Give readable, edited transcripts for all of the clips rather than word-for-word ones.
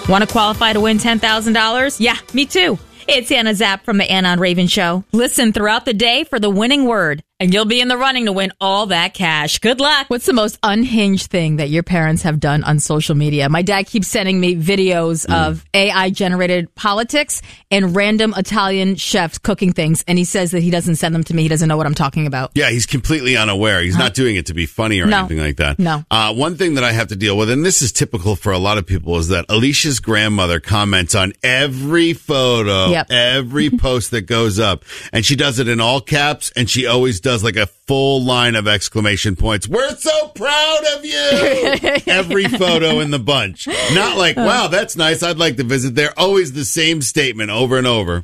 Want to qualify to win $10,000? Yeah, me too. It's Anna Zapp from the Anna and Raven Show. Listen throughout the day for the winning word, and you'll be in the running to win all that cash. Good luck. What's the most unhinged thing that your parents have done on social media? My dad keeps sending me videos of AI-generated politics and random Italian chefs cooking things, and he says that he doesn't send them to me. He doesn't know what I'm talking about. Yeah, he's completely unaware. He's not doing it to be funny or anything like that. No. One thing that I have to deal with, and this is typical for a lot of people, is that Alicia's grandmother comments on every photo, every post that goes up, and she does it in all caps, and she always does like a full line of exclamation points. We're so proud of you! Every photo in the bunch. Not like, wow, that's nice. I'd like to visit there. Always the same statement over and over.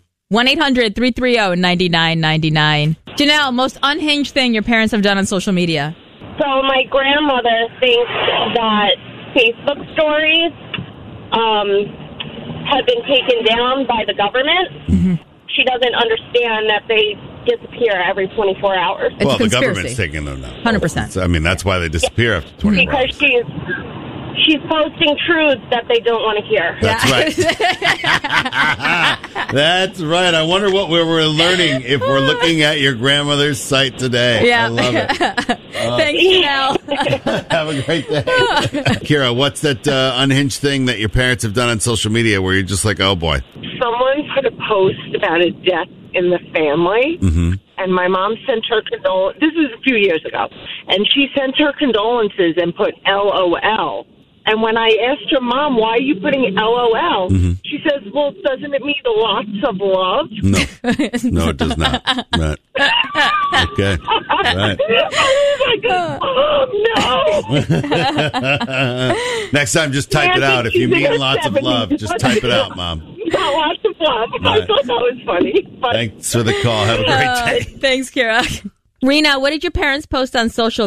1-800-330-9999. Janelle, most unhinged thing your parents have done on social media? So my grandmother thinks that Facebook stories have been taken down by the government. Mm-hmm. She doesn't understand that they disappear every 24 hours. It's well, a the conspiracy. government's taking them now. 100%. I mean, that's why they disappear after 24 hours. Because she's posting truths that they don't want to hear. That's right. That's right. I wonder what we're learning if we're looking at your grandmother's site today. Yeah. I love it. Thanks, Janelle. Have a great day. Kira, what's that unhinged thing that your parents have done on social media where you're just like, oh, boy? Someone put a post about a death in the family, and my mom sent her condolences. This was a few years ago, and she sent her condolences and put LOL. And when I asked her, Mom, why are you putting LOL? She says, well, doesn't it mean lots of love? No. No, it does not. Right. Okay. Right. I was like, oh, no. Next time, just type it out. If you mean lots of love, just type it out, Mom. Lots of love. Right. I thought that was funny. But Thanks for the call. Have a great day. Thanks, Kira. Rena, what did your parents post on social